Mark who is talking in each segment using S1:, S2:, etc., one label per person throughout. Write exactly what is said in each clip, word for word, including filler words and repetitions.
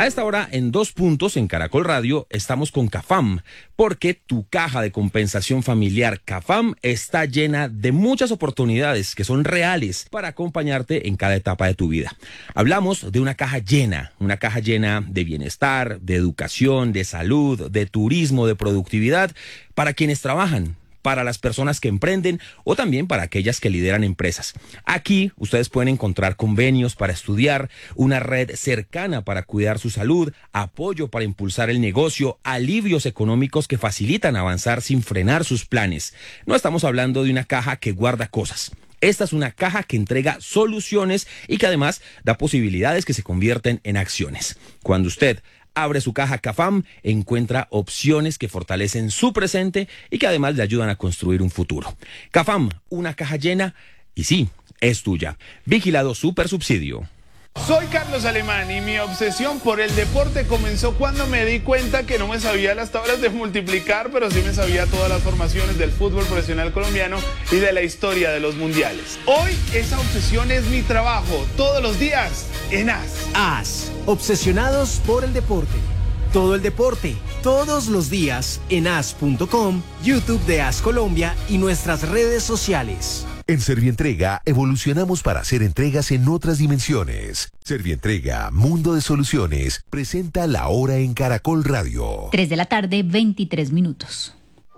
S1: A esta hora, en Dos Puntos, en Caracol Radio, estamos con CAFAM, porque tu caja de compensación familiar CAFAM está llena de muchas oportunidades que son reales para acompañarte en cada etapa de tu vida. Hablamos de una caja llena, una caja llena de bienestar, de educación, de salud, de turismo, de productividad, para quienes trabajan, para las personas que emprenden o también para aquellas que lideran empresas. Aquí ustedes pueden encontrar convenios para estudiar, una red cercana para cuidar su salud, apoyo para impulsar el negocio, alivios económicos que facilitan avanzar sin frenar sus planes. No estamos hablando de una caja que guarda cosas. Esta es una caja que entrega soluciones y que además da posibilidades que se convierten en acciones. Cuando usted abre su caja CAFAM, encuentra opciones que fortalecen su presente y que además le ayudan a construir un futuro. CAFAM, una caja llena y sí, es tuya. Vigilado Supersubsidio.
S2: Soy Carlos Alemán y mi obsesión por el deporte comenzó cuando me di cuenta que no me sabía las tablas de multiplicar, pero sí me sabía todas las formaciones del fútbol profesional colombiano y de la historia de los mundiales. Hoy esa obsesión es mi trabajo, todos los días en A S.
S3: A S, obsesionados por el deporte. Todo el deporte, todos los días en A S punto com, YouTube de A S Colombia y nuestras redes sociales.
S4: En Servientrega evolucionamos para hacer entregas en otras dimensiones. Servientrega, Mundo de Soluciones, presenta La Hora en Caracol Radio.
S5: tres de la tarde, veintitrés minutos.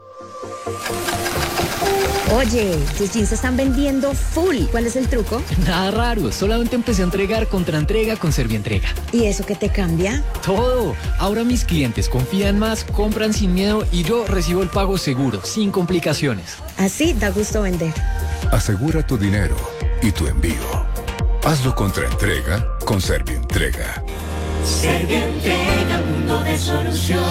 S6: Oye, tus jeans se están vendiendo full. ¿Cuál es el truco?
S7: Nada raro, solamente empecé a entregar contra entrega con Servientrega.
S6: ¿Y eso qué te cambia?
S7: Todo. Ahora mis clientes confían más, compran sin miedo y yo recibo el pago seguro, sin complicaciones.
S6: Así da gusto vender.
S8: Asegura tu dinero y tu envío. Hazlo contra entrega con Servientrega.
S9: Servientrega, mundo de soluciones.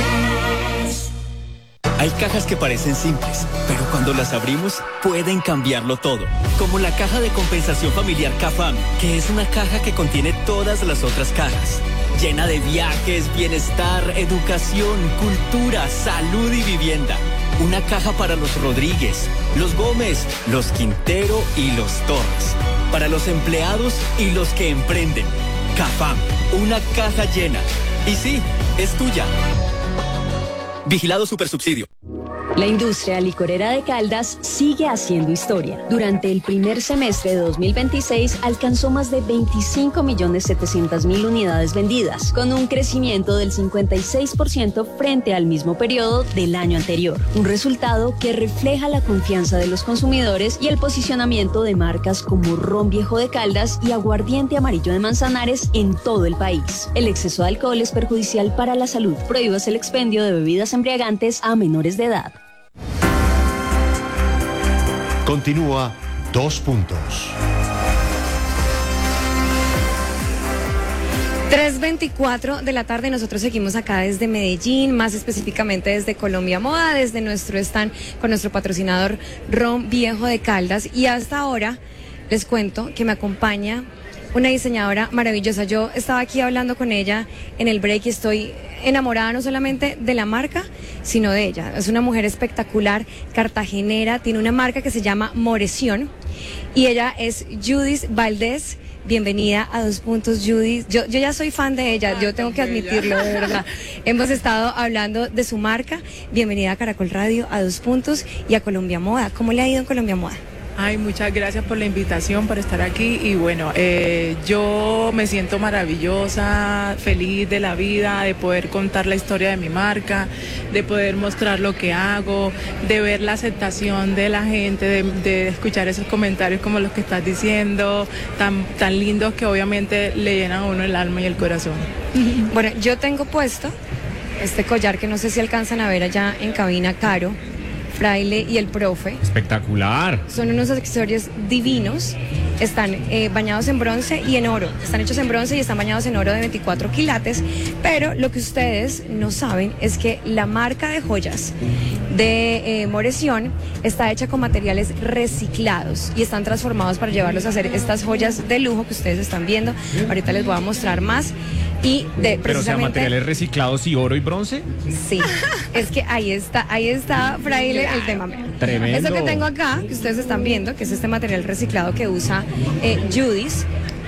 S10: Hay cajas que parecen simples, pero cuando las abrimos pueden cambiarlo todo. Como la caja de compensación familiar CAFAM, que es una caja que contiene todas las otras cajas. Llena de viajes, bienestar, educación, cultura, salud y vivienda. Una caja para los Rodríguez, los Gómez, los Quintero y los Torres. Para los empleados y los que emprenden. CAFAM, una caja llena. Y sí, es tuya. Vigilado Supersubsidio.
S11: La industria licorera de Caldas sigue haciendo historia. Durante el primer semestre de dos mil veintiséis alcanzó más de veinticinco millones setecientas mil unidades vendidas, con un crecimiento del cincuenta y seis por ciento frente al mismo periodo del año anterior. Un resultado que refleja la confianza de los consumidores y el posicionamiento de marcas como Ron Viejo de Caldas y Aguardiente Amarillo de Manzanares en todo el país. El exceso de alcohol es perjudicial para la salud. Prohíbas el expendio de bebidas embriagantes a menores de edad.
S4: Continúa Dos Puntos.
S12: tres veinticuatro de la tarde, nosotros seguimos acá desde Medellín, más específicamente desde Colombia Moda, desde nuestro stand con nuestro patrocinador Ron Viejo de Caldas. Y hasta ahora les cuento que me acompaña una diseñadora maravillosa. Yo estaba aquí hablando con ella en el break y estoy enamorada no solamente de la marca, sino de ella. Es una mujer espectacular, cartagenera, tiene una marca que se llama Moreción y ella es Judith Valdés. Bienvenida a Dos Puntos, Judith. Yo, yo ya soy fan de ella, ah, yo tengo que admitirlo, de verdad. Hemos estado hablando de su marca. Bienvenida a Caracol Radio, a Dos Puntos y a Colombia Moda. ¿Cómo le ha ido en Colombia Moda?
S13: Ay, muchas gracias por la invitación, por estar aquí y bueno, eh, yo me siento maravillosa, feliz de la vida, de poder contar la historia de mi marca, de poder mostrar lo que hago, de ver la aceptación de la gente, de, de escuchar esos comentarios como los que estás diciendo, tan, tan lindos que obviamente le llenan a uno el alma y el corazón.
S12: Bueno, yo tengo puesto este collar que no sé si alcanzan a ver allá en cabina, Caro, Fraile y el profe.
S14: Espectacular.
S12: Son unos accesorios divinos. Están eh, bañados en bronce y en oro. Están hechos en bronce y están bañados en oro de veinticuatro quilates. Pero lo que ustedes no saben es que la marca de joyas de eh, Moreción está hecha con materiales reciclados y están transformados para llevarlos a hacer estas joyas de lujo que ustedes están viendo. Ahorita les voy a mostrar más. Y de,
S14: pero o sea, materiales reciclados y oro y bronce.
S12: Sí, es que ahí está, ahí está, Fraile, el tema.
S14: Tremendo.
S12: Eso que tengo acá, que ustedes están viendo, que es este material reciclado que usa eh, Judith,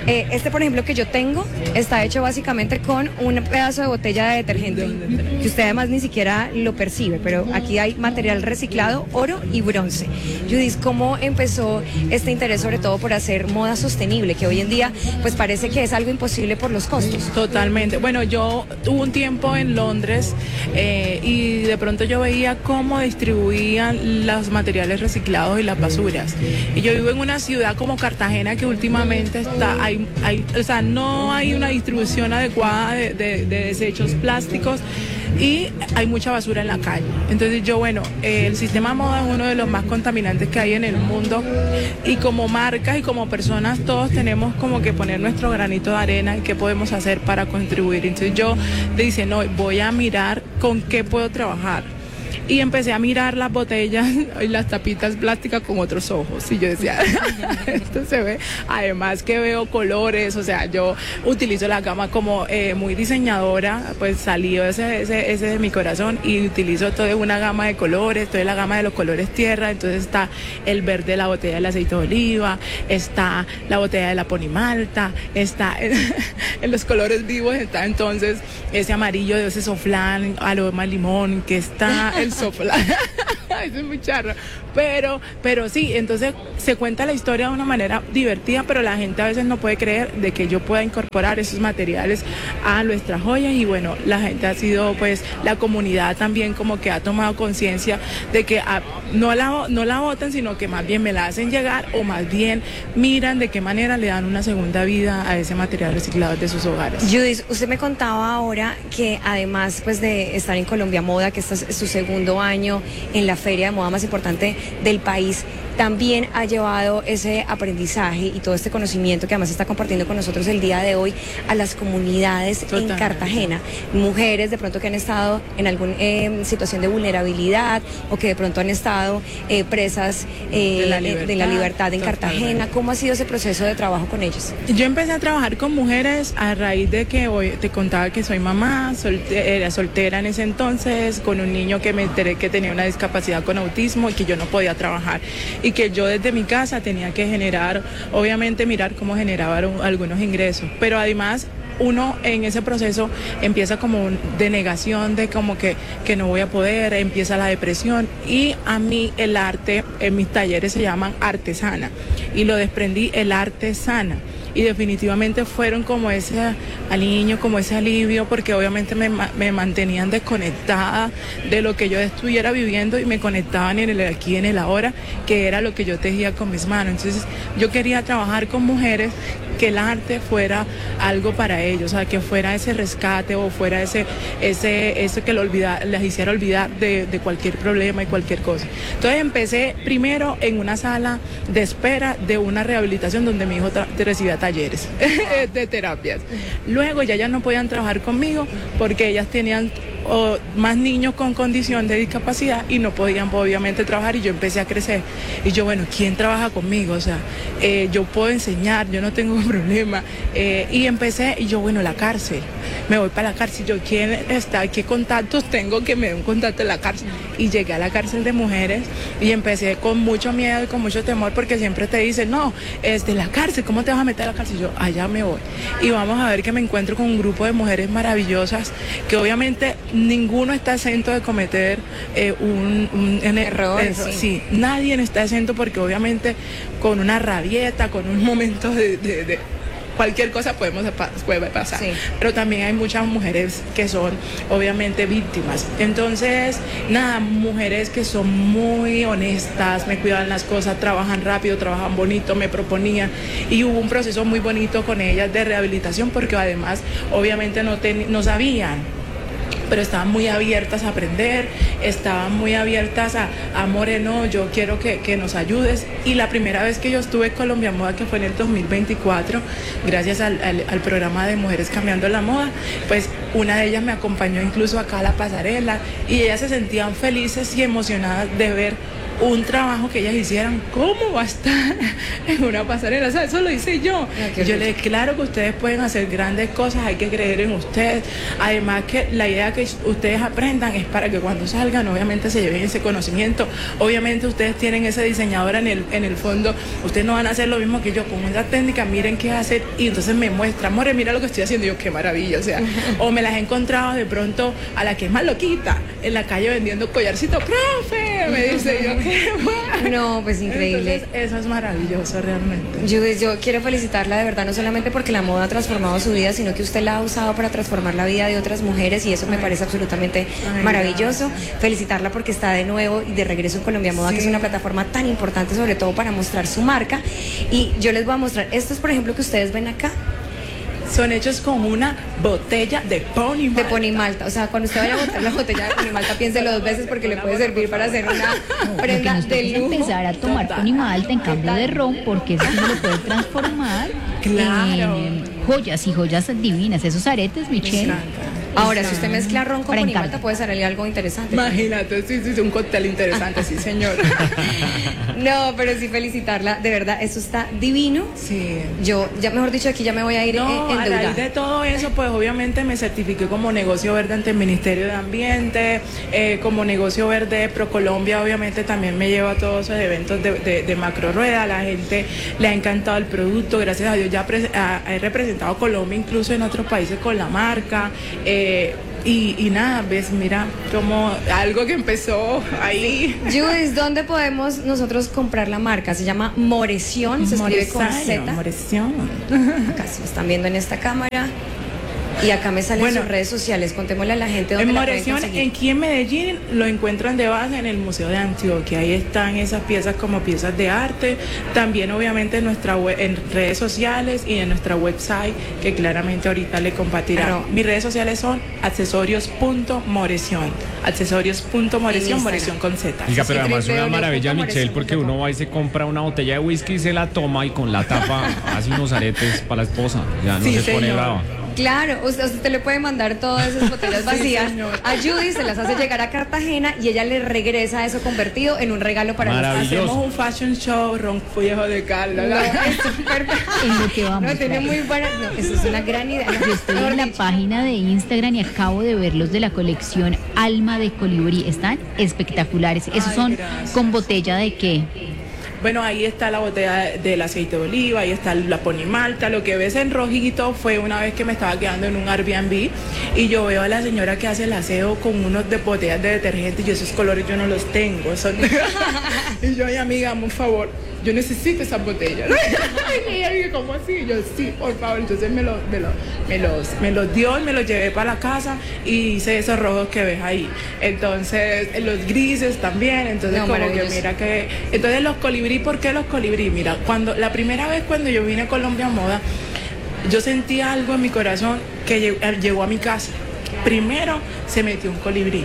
S12: Eh, este, por ejemplo, que yo tengo, está hecho básicamente con un pedazo de botella de detergente, que usted además ni siquiera lo percibe, pero aquí hay material reciclado, oro y bronce. Judith, ¿cómo empezó este interés sobre todo por hacer moda sostenible, que hoy en día pues parece que es algo imposible por los costos?
S13: Totalmente. Bueno, yo tuve un tiempo en Londres eh, y de pronto yo veía cómo distribuían los materiales reciclados y las basuras. Y yo vivo en una ciudad como Cartagena que últimamente está, hay, hay, o sea, no hay una distribución adecuada de, de, de desechos plásticos y hay mucha basura en la calle. Entonces yo, bueno, eh, el sistema moda es uno de los más contaminantes que hay en el mundo y como marcas y como personas todos tenemos como que poner nuestro granito de arena y qué podemos hacer para contribuir. Entonces yo dije, no, voy a mirar con qué puedo trabajar. Y empecé a mirar las botellas y las tapitas plásticas con otros ojos. Y yo decía, esto se ve. Además que veo colores, o sea, yo utilizo la gama como eh, muy diseñadora, pues salió ese, ese, ese de mi corazón y utilizo toda una gama de colores, toda la gama de los colores tierra. Entonces está el verde de la botella del aceite de oliva, está la botella de la ponimalta, está en, en los colores vivos, está entonces ese amarillo de ese soflán, aroma limón, que está el soflán. Eso es muy charro. Pero, pero sí, entonces se cuenta la historia de una manera divertida, pero la gente a veces no puede creer de que yo pueda incorporar esos materiales a nuestras joyas y bueno, la gente ha sido, pues, la comunidad también como que ha tomado conciencia de que a, no la, no la botan, sino que más bien me la hacen llegar o más bien miran de qué manera le dan una segunda vida a ese material reciclado de sus hogares.
S12: Judith, usted me contaba ahora que además pues de estar en Colombia Moda, que este es su segundo año en la feria de moda más importante del país, también ha llevado ese aprendizaje y todo este conocimiento que además está compartiendo con nosotros el día de hoy a las comunidades Total. en Cartagena. Mujeres de pronto que han estado en alguna eh, situación de vulnerabilidad o que de pronto han estado eh, presas eh, de, la libertad, de la libertad en Totalmente. Cartagena. ¿Cómo ha sido ese proceso de trabajo con ellos?
S13: Yo empecé a trabajar con mujeres a raíz de que hoy te contaba que soy mamá, solte era soltera en ese entonces, con un niño que me enteré que tenía una discapacidad con autismo y que yo no podía trabajar. Y que yo desde mi casa tenía que generar, obviamente mirar cómo generaba algunos ingresos, pero además uno en ese proceso empieza como de negación de como que, que no voy a poder, empieza la depresión y a mí el arte en mis talleres se llaman artesana y lo desprendí el arte sana. Y definitivamente fueron como ese aliño, como ese alivio, porque obviamente me, me mantenían desconectada de lo que yo estuviera viviendo y me conectaban en el aquí, en el ahora, que era lo que yo tejía con mis manos. Entonces yo quería trabajar con mujeres que el arte fuera algo para ellos, o sea, que fuera ese rescate o fuera ese, ese, eso que lo olvida, les hiciera olvidar de, de cualquier problema y cualquier cosa. Entonces empecé primero en una sala de espera de una rehabilitación donde mi hijo recibía talleres de terapias. Luego ya ellas no podían trabajar conmigo porque ellas tenían o más niños con condición de discapacidad y no podían obviamente trabajar y yo empecé a crecer y yo, bueno, ¿quién trabaja conmigo? O sea, eh, yo puedo enseñar, yo no tengo un problema eh, y empecé y yo, bueno, la cárcel, me voy para la cárcel, yo, ¿quién está? ¿Qué contactos tengo que me den un contacto en la cárcel? Y llegué a la cárcel de mujeres y empecé con mucho miedo y con mucho temor porque siempre te dicen, no, es de la cárcel, ¿cómo te vas a meter a la cárcel? Y yo, allá me voy y vamos a ver que me encuentro con un grupo de mujeres maravillosas que obviamente ninguno está exento de cometer eh, un, un, un error. Eh, sí. sí, nadie está exento porque obviamente con una rabieta, con un momento de, de, de cualquier cosa podemos, puede pasar. Sí. Pero también hay muchas mujeres que son obviamente víctimas. Entonces, nada, mujeres que son muy honestas, me cuidan las cosas, trabajan rápido, trabajan bonito, me proponían. Y hubo un proceso muy bonito con ellas de rehabilitación porque además obviamente no, ten, no sabían, pero estaban muy abiertas a aprender, estaban muy abiertas a, a Moreno, yo quiero que, que nos ayudes. Y la primera vez que yo estuve en Colombia Moda, que fue en el dos mil veinticuatro, gracias al, al, al programa de Mujeres Cambiando la Moda, pues una de ellas me acompañó incluso acá a la pasarela y ellas se sentían felices y emocionadas de ver un trabajo que ellas hicieran, ¿cómo va a estar en una pasarela? O sea, eso lo hice yo. Y yo le dije, claro que ustedes pueden hacer grandes cosas, hay que creer en ustedes. Además que la idea que ustedes aprendan es para que cuando salgan, obviamente se lleven ese conocimiento. Obviamente ustedes tienen esa diseñadora en el, en el fondo, ustedes no van a hacer lo mismo que yo con esa técnica, miren qué hacer. Y entonces me muestra, more, mira lo que estoy haciendo. Y yo, qué maravilla, o sea, o me las he encontrado de pronto a la que es más loquita, en la calle vendiendo collarcito, profe, me dice yo, qué bueno.
S12: No, pues increíble.
S13: Entonces, eso es maravilloso realmente.
S12: Yo, yo quiero felicitarla de verdad, no solamente porque la moda ha transformado su vida, sino que usted la ha usado para transformar la vida de otras mujeres y eso me parece absolutamente Ay, maravilloso. Gracias. Felicitarla porque está de nuevo y de regreso en Colombia Moda, sí. que es una plataforma tan importante, sobre todo para mostrar su marca. Y yo les voy a mostrar, estos por ejemplo que ustedes ven acá,
S13: son hechos con una botella de Pony Malta.
S12: De Pony Malta. O sea, cuando usted vaya a botar la botella de Pony Malta, piénselo dos veces porque le puede servir para hacer una prenda de lujo.
S5: Empezar a tomar Pony Malta en cambio de ron, porque eso no lo puede transformar
S12: claro.
S5: en joyas y joyas divinas. Esos aretes, Michelle.
S12: Ahora, si usted mezcla ron con Pony Malta, puede salir algo interesante.
S13: Imagínate, sí, sí, un cóctel interesante, sí, señor.
S12: No, pero sí felicitarla, de verdad, eso está divino.
S13: Sí.
S12: Yo, ya mejor dicho, aquí ya me voy a ir
S13: no,
S12: endeudada.
S13: A raíz de todo eso, pues obviamente me certifiqué como negocio verde ante el Ministerio de Ambiente, eh, como negocio verde ProColombia, obviamente también me llevo a todos esos eventos de, de, de macro rueda, a la gente le ha encantado el producto, gracias a Dios ya pre- a, he representado a Colombia incluso en otros países con la marca, eh, Y, y nada, ves, mira, como algo que empezó ahí.
S12: Judith, ¿dónde podemos nosotros comprar la marca? Se llama Moreción, se escribe con Z.
S13: Moreción.
S12: Acá se lo están viendo en esta cámara. Y acá me salen bueno, sus redes sociales, contémosle a la gente dónde
S13: en
S12: la
S13: Moreción,
S12: pueden conseguir.
S13: aquí en Medellín lo encuentran de base en el Museo de Antioquia, ahí están esas piezas como piezas de arte, también obviamente en nuestra web, en redes sociales y en nuestra website, que claramente ahorita le compartirá. Claro. Mis redes sociales son accesorios punto moreción, accesorios punto moreción, Moreción con Z.
S14: Oiga, pero además es una maravilla, Michelle, porque uno va y se compra una botella de whisky y se la toma y con la tapa hace unos aretes para la esposa, ya no sí, se señor. pone brava.
S12: Claro, usted, usted le puede mandar todas esas botellas vacías sí, a Judy, se las hace llegar a Cartagena y ella le regresa eso convertido en un regalo para nosotros.
S13: Hacemos un fashion show, Ron Viejo de Caldas.
S12: No, es súper
S5: en lo que vamos.
S12: No, tiene muy buena, no, eso es una gran idea.
S5: Yo estoy en la página de Instagram y acabo de ver los de la colección Alma de Colibrí. Están espectaculares. Esos Ay, son gracias. ¿Con botella de qué?
S13: Bueno, ahí está la botella del aceite de oliva, ahí está la Pony Malta. Lo que ves en rojito fue una vez que me estaba quedando en un Airbnb y yo veo a la señora que hace el aseo con unos de botellas de detergente y esos colores yo no los tengo. Son... y yo, ay amiga, por favor, yo necesito esas botellas. Y ella dije, ¿cómo así? Y yo, sí, por favor. Entonces me, lo, me, lo, me, los, me los dio y me los llevé para la casa y hice esos rojos que ves ahí. Entonces, los grises también. Entonces, no, como que mira que... Entonces, los colibrí, ¿por qué los colibrí? Mira, cuando la primera vez cuando yo vine a Colombia Moda, yo sentí algo en mi corazón que llegó, llegó a mi casa. Primero, se metió un colibrí.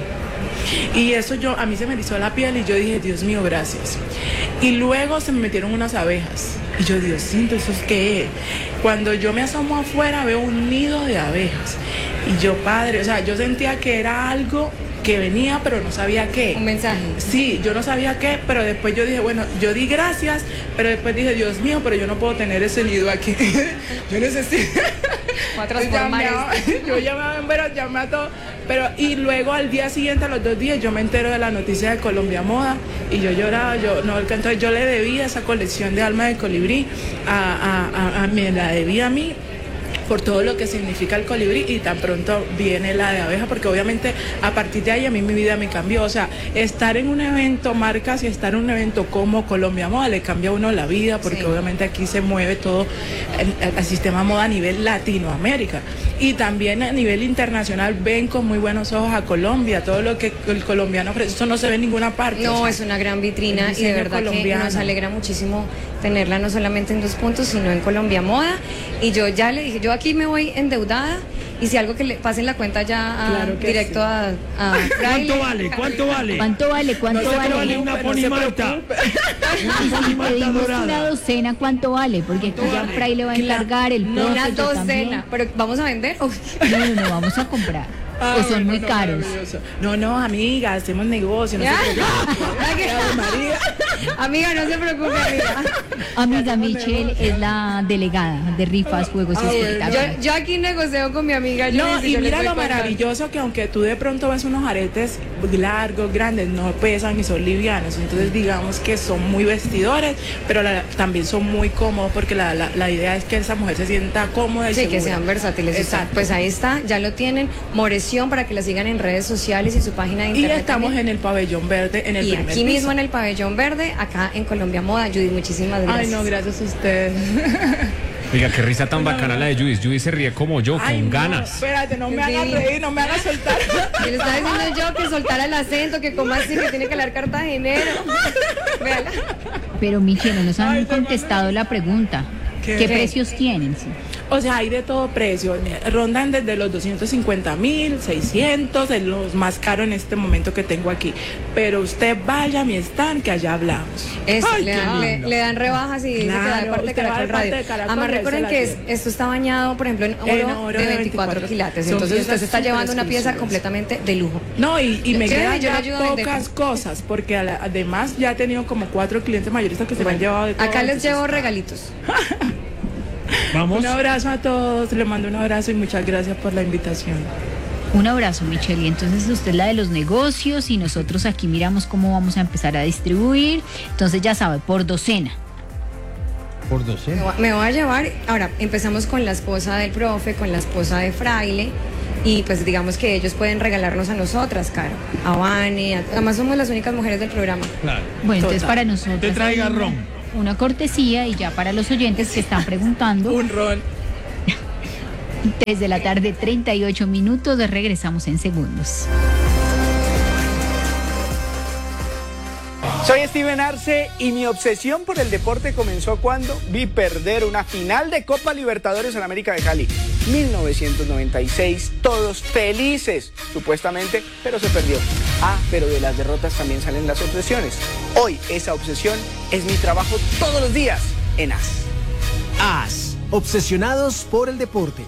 S13: Y eso yo, a mí se me erizó la piel y yo dije, Dios mío, gracias. Y luego se me metieron unas abejas. Y yo, Diosito, ¿eso es qué es? Cuando yo me asomo afuera veo un nido de abejas. Y yo, padre, o sea, yo sentía que era algo que venía, pero no sabía qué.
S12: Un mensaje.
S13: Sí, yo no sabía qué, pero después yo dije, bueno, yo di gracias, pero después dije, Dios mío, pero yo no puedo tener ese nido aquí. Yo necesito...
S12: a transformar
S13: yo llamaba, pero llamé a todo, pero y luego al día siguiente, a los dos días, yo me entero de la noticia de Colombia Moda y yo lloraba, yo no entonces yo le debía esa colección de Alma de Colibrí, a, a, a, a me la debía a mí por todo lo que significa el colibrí y tan pronto viene la de abeja, porque obviamente a partir de ahí a mí mi vida me cambió, o sea, estar en un evento marcas y estar en un evento como Colombia Moda le cambia a uno la vida, porque sí. Obviamente aquí se mueve todo el, el sistema moda a nivel Latinoamérica y también a nivel internacional ven con muy buenos ojos a Colombia, todo lo que el colombiano ofrece, eso no se ve en ninguna parte.
S12: No,
S13: o sea,
S12: es una gran vitrina y de verdad colombiano. Que nos alegra muchísimo tenerla no solamente en Dos Puntos, sino en Colombia Moda. Y yo ya le dije, yo aquí me voy endeudada y si algo que le pasen la cuenta ya a,
S13: claro
S12: directo
S13: sí.
S12: a, a
S15: ¿Cuánto vale? ¿Cuánto vale?
S5: ¿Cuánto vale? ¿Cuánto
S15: no
S5: vale?
S15: vale una Pony Malta? Una Pony Malta dorada.
S5: Una docena, ¿cuánto vale? Porque aquí ya Fray le va a encargar el
S12: no una docena, también. Pero vamos a vender.
S5: No, no, no, vamos a comprar.
S13: Ah,
S5: ¿O son
S13: bueno,
S5: muy
S13: no,
S5: caros?
S13: No, no, amiga, hacemos negocio. No se preocupe.
S12: María. Amiga, no se preocupe, amiga.
S5: Amiga Michelle es la delegada de rifas, juegos y
S12: Ah, bueno.
S5: espectáculos.
S12: Yo, yo aquí negocio con mi amiga.
S13: No,
S12: Judith,
S13: y
S12: yo les
S13: mira
S12: voy
S13: lo
S12: contando.
S13: maravilloso que aunque tú de pronto ves unos aretes largos, grandes, no pesan y son livianos. Entonces digamos que son muy vestidores, pero la- también son muy cómodos porque la, la, la idea es que esa mujer se sienta cómoda y
S12: Sí, que
S13: segura.
S12: sean versátiles.
S13: Exacto.
S12: Pues ahí está, ya lo tienen. Moreción para que la sigan en redes sociales y su página de
S13: Y
S12: internet.
S13: estamos
S12: también.
S13: en el pabellón verde, en el
S12: Y
S13: primer
S12: aquí
S13: piso.
S12: mismo en el pabellón verde, acá en Colombia Moda. Judith, muchísimas gracias.
S13: Ay, no, gracias a ustedes.
S14: Oiga, qué risa tan bacana la de Judith. Judith se ríe como yo,
S13: Ay,
S14: con
S13: no,
S14: ganas.
S13: Espérate, no me
S12: Sí.
S13: hagas reír, no me hagas soltar.
S12: Y le estaba diciendo yo que soltara el acento, que como así, que tiene que hablar cartagenero. Véala.
S5: Pero Michelle, no nos han contestado la pregunta.
S13: ¿Qué?
S5: ¿Qué, precios tienen? Sí.
S13: O sea, hay de todo precio. Rondan desde los doscientos cincuenta mil, seiscientos, es los más caros en este momento que tengo aquí. Pero usted vaya a mi stand que allá hablamos.
S12: Eso,
S13: Ay,
S12: le,
S13: qué
S12: dan, le,
S13: lindo.
S12: le dan rebajas y dice que da de
S13: Claro,
S12: parte de
S13: usted va
S12: Caracol
S13: de parte
S12: Radio.
S13: de Caracol,
S12: Además,
S13: ahí se
S12: recuerden
S13: la
S12: que es-
S13: tiene.
S12: esto está bañado, por ejemplo, en oro,
S13: En oro
S12: de
S13: de
S12: veinticuatro
S13: veinticuatro.
S12: quilates.
S13: Son
S12: Entonces usted
S13: piezas
S12: se está
S13: súper
S12: llevando una pieza
S13: exclusivas.
S12: completamente de lujo.
S13: No, y, y me
S12: Sí,
S13: quedan
S12: yo le
S13: ya
S12: ayudo a vender.
S13: pocas cosas, porque a la- además ya he tenido como cuatro clientes mayoristas que se me han
S12: Bueno,
S13: llevado de todo.
S12: acá les
S13: entonces-
S12: llevo regalitos.
S14: Vamos.
S13: Un abrazo a todos, le mando un abrazo y muchas gracias por la invitación.
S5: Un abrazo, Michelle. Y entonces usted es la de los negocios y nosotros aquí miramos cómo vamos a empezar a distribuir. Entonces ya sabe, por docena.
S16: Por
S12: Me
S16: docena.
S12: voy, me voy a llevar, ahora empezamos con la esposa del profe, con la esposa de Fraile. Y pues digamos que ellos pueden regalarnos a nosotras, Caro. A Vane, a- además somos las únicas mujeres del programa.
S16: Claro.
S5: Bueno, entonces
S13: Total.
S5: para nosotros
S16: Te traiga
S5: hay una-
S16: ron.
S5: Una cortesía y ya para los oyentes que están preguntando.
S13: Un ron.
S5: tres de la tarde, treinta y ocho minutos, regresamos en segundos.
S17: Soy Steven Arce y mi obsesión por el deporte comenzó cuando vi perder una final de Copa Libertadores en América de Cali. mil novecientos noventa y seis, todos felices, supuestamente, pero se perdió. Ah, pero de las derrotas también salen las obsesiones. Hoy esa obsesión es mi trabajo todos los días en A S.
S3: A S, obsesionados por el deporte.